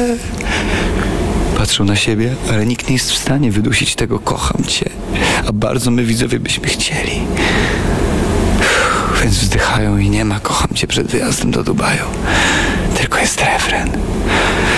Patrzą na siebie, ale nikt nie jest w stanie wydusić tego kocham cię. A bardzo my widzowie byśmy chcieli. Więc wzdychają i nie ma kocham cię przed wyjazdem do Dubaju. Tylko jest refren.